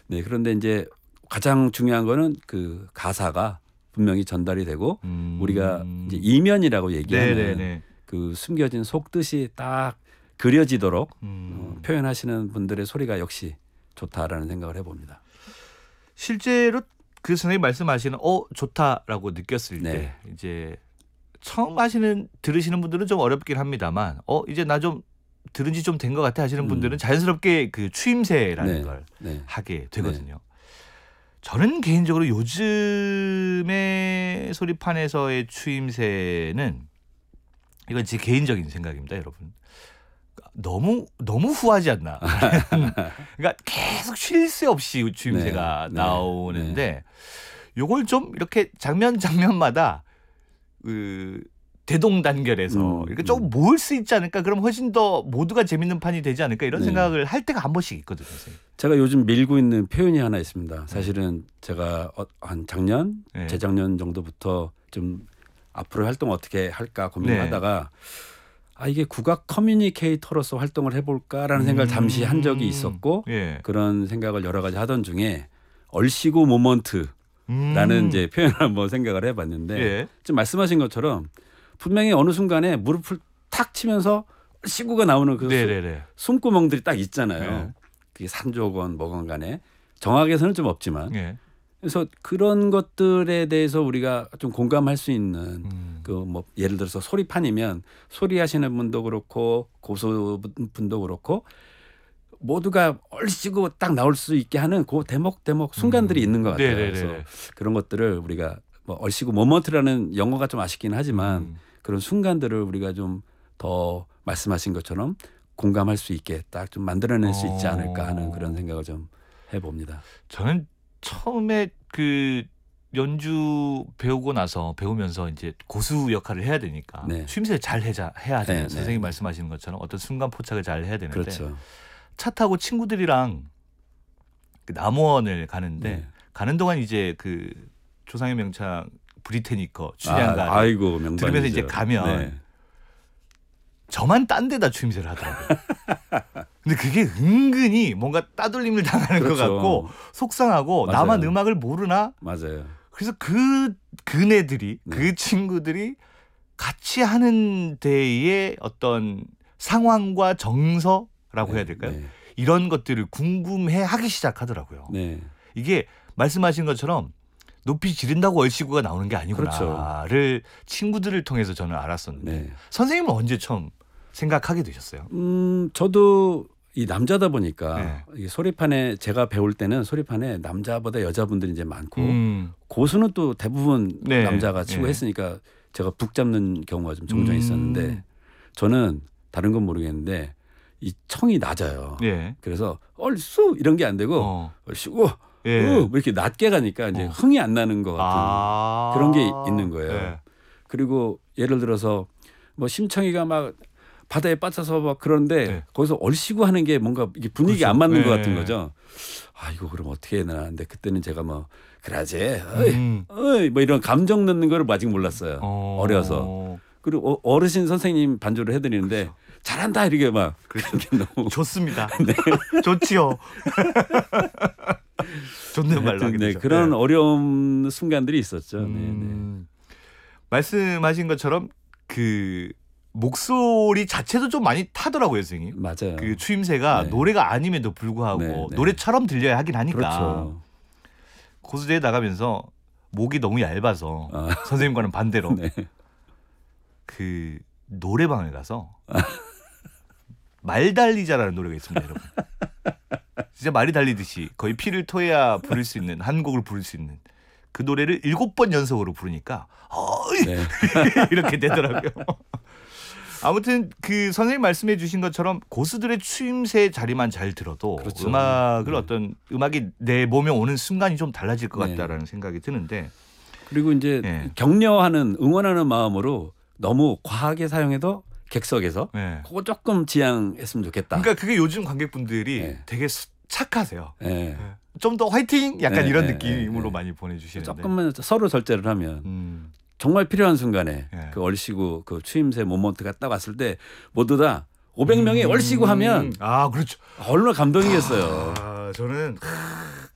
네, 그런데 이제 가장 중요한 거는 그 가사가 분명히 전달이 되고 우리가 이제 이면이라고 얘기하는 네네네. 그 숨겨진 속뜻이 딱 그려지도록 표현하시는 분들의 소리가 역시 좋다라는 생각을 해봅니다. 실제로 그 선생님 말씀하시는 좋다라고 느꼈을 네. 때 이제 처음 들으시는 분들은 좀 어렵긴 합니다만 이제 나 좀 들은 지 좀 된 것 같아 하시는 분들은 자연스럽게 그 추임새라는 네. 걸 네. 하게 되거든요. 저는 개인적으로 요즘의 소리판에서의 추임새는 이건 제 개인적인 생각입니다, 여러분. 너무 후하지 않나. 그러니까 계속 쉴 새 없이 추임새가 네. 나오는데 요걸 좀 이렇게 장면마다 대동단결해서 이렇게 조금 모을 수 있지 않을까? 그럼 훨씬 더 모두가 재밌는 판이 되지 않을까? 이런 생각을 할 때가 한 번씩 있거든요, 선생님. 제가 요즘 밀고 있는 표현이 하나 있습니다. 사실은 제가 한 작년, 재작년 정도부터 좀 앞으로 활동 어떻게 할까 고민하다가 이게 국악 커뮤니케이터로서 활동을 해볼까라는 생각을 잠시 한 적이 있었고 그런 생각을 여러 가지 하던 중에 얼씨구 모먼트라는 이제 표현을 한번 생각을 해봤는데 지금 말씀하신 것처럼 분명히 어느 순간에 무릎을 탁 치면서 얼씨구가 나오는 그 숨구멍들이 딱 있잖아요. 그게 산조건 뭐건 간에 정확에서는 좀 없지만 그래서 그런 것들에 대해서 우리가 좀 공감할 수 있는 그 뭐 예를 들어서 소리판이면 소리하시는 분도 그렇고 고소분도 그렇고 모두가 얼씨구 딱 나올 수 있게 하는 그 대목 순간들이 있는 것 같아요. 그래서 그런 것들을 우리가 뭐 얼씨구 모먼트라는 영어가 좀 아쉽긴 하지만 그런 순간들을 우리가 좀 더 말씀하신 것처럼 공감할 수 있게 딱 좀 만들어낼 수 있지 않을까 하는 그런 생각을 좀 해봅니다. 저는 처음에 그 연주 배우면서 이제 고수 역할을 해야 되니까 추임새를 잘 해야 하잖아요. 선생님 말씀하시는 것처럼 어떤 순간 포착을 잘 해야 되는데 차 타고 친구들이랑 그 남원을 가는데 가는 동안 이제 그 조상의 명창 브리테니커 춘향가 들으면서 이제 가면 저만 딴 데다 추임새를 하더라고요. 근데 그게 은근히 뭔가 따돌림을 당하는 것 같고 속상하고 나만 음악을 모르나? 맞아요. 그래서 그네들이 그 친구들이 같이 하는 데의 어떤 상황과 정서라고 해야 될까요? 이런 것들을 궁금해하기 시작하더라고요. 이게 말씀하신 것처럼 높이 지른다고 얼씨구가 나오는 게 아니구나를 친구들을 통해서 저는 알았었는데 선생님은 언제 처음 생각하게 되셨어요? 저도 이 남자다 보니까 이 소리판에 제가 배울 때는 소리판에 남자보다 여자분들이 이제 많고 고수는 또 대부분 남자가 치고 했으니까 제가 북 잡는 경우가 좀 종종 있었는데 저는 다른 건 모르겠는데 이 청이 낮아요. 그래서 얼쑤 이런 게 안 되고 얼씨구 뭐 이렇게 낮게 가니까 이제 흥이 안 나는 것 같은 그런 게 있는 거예요. 그리고 예를 들어서 뭐 심청이가 막 바다에 빠져서 막 그런데 거기서 얼씨구 하는 게 뭔가 이게 분위기 안 맞는 것 같은 거죠. 이거 그럼 어떻게 해야 되나. 근데 그때는 제가 뭐 그러지 어이 뭐 이런 감정 넣는 거를 아직 몰랐어요. 어려서. 그리고 어르신 선생님 반주를 해드리는데 잘한다 이렇게 막 그렇게 너무 좋습니다. 좋지요. 좋는 말로 하게 되죠. 그런 어려운 순간들이 있었죠. 말씀하신 것처럼 그 목소리 자체도 좀 많이 타더라고요, 선생님. 맞아요. 그 추임새가 노래가 아님에도 불구하고 노래처럼 들려야 하긴 하니까. 그렇죠. 고수대에 나가면서 목이 너무 얇아서 선생님과는 반대로 그 노래방을 가서 말 달리자라는 노래가 있습니다, 여러분. 진짜 말이 달리듯이 거의 피를 토해야 부를 수 있는 한 곡을 부를 수 있는 그 노래를 7번 연속으로 부르니까 이렇게 되더라고요. 아무튼 그 선생님 말씀해 주신 것처럼 고수들의 추임새 자리만 잘 들어도 음악을 어떤 음악이 내 몸에 오는 순간이 좀 달라질 것 같다라는 생각이 드는데 그리고 이제 격려하는 응원하는 마음으로 너무 과하게 사용해도 객석에서 그거 조금 지양했으면 좋겠다. 그러니까 그게 요즘 관객분들이 되게 착하세요. 좀 더 화이팅 약간 이런 느낌으로 많이 보내주시는데 조금만 서로 절제를 하면 정말 필요한 순간에 그 얼씨구 그 추임새 모먼트가 딱 왔을 때 모두 다 500명이 얼씨구 하면 그렇죠. 얼마나 감동이겠어요. 저는